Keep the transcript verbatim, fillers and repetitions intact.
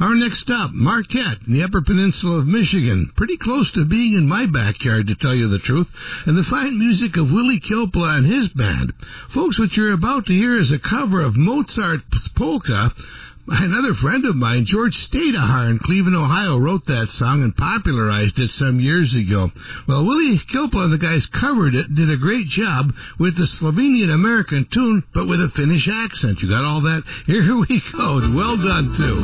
Our next stop, Marquette, in the Upper Peninsula of Michigan. Pretty close to being in my backyard, to tell you the truth. And the fine music of Willie Kilpla and his band. Folks, what you're about to hear is a cover of Mozart's Polka. Another friend of mine, George Stadahar in Cleveland, Ohio, wrote that song and popularized it some years ago. Well, Willie Kilpla and the guys covered it, did a great job with the Slovenian-American tune, but with a Finnish accent. You got all that? Here we go. Well done, too.